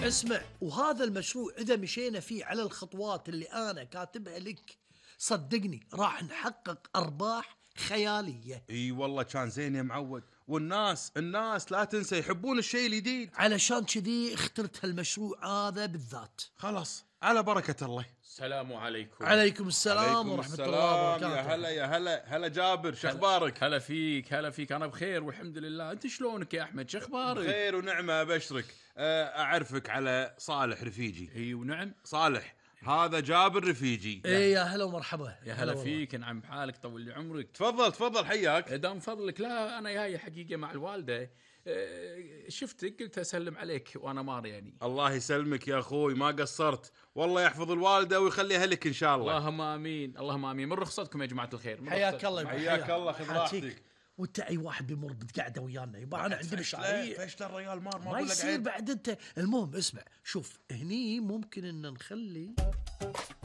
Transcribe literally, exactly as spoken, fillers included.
اسمع، وهذا المشروع إذا مشينا فيه على الخطوات اللي أنا كاتبها لك صدقني راح نحقق أرباح خيالية. اي والله كان زين يا معود، والناس الناس لا تنسى يحبون الشيء الجديد، علشان كذي اخترت هالمشروع هذا بالذات. خلاص على بركة الله. السلام عليكم. عليكم السلام عليكم ورحمة السلام. الله وبركاته. يا هلا يا هلا هلا جابر، شخبارك؟ هلا فيك هلا فيك أنا بخير والحمد لله. أنت شلونك يا أحمد؟ شخبارك؟ خير ونعمة أبشرك. أعرفك على صالح رفيجي. اي ونعم. صالح هذا جابر رفيجي. ايه يا هلا ومرحبا. يا هلا فيك، نعم بحالك، طول لي عمرك. تفضل تفضل حياك. دام فضلك. لا أنا جاي حقيقة مع الوالدة، أه شفتك قلت أسلم عليك وأنا مار يعني. الله يسلمك يا أخوي، ما قصرت، والله يحفظ الوالدة ويخليها لك إن شاء الله. اللهم آمين اللهم آمين. من رخصتكم يا جماعة الخير. حياك الله. حياك الله، خذ راحتك. وانت اي واحد بيمر بقعده ويانا يبا انا عندي مشاريع. فشل الرجال مار، ما يصير بعد انت. المهم اسمع، شوف هني ممكن ان نخلي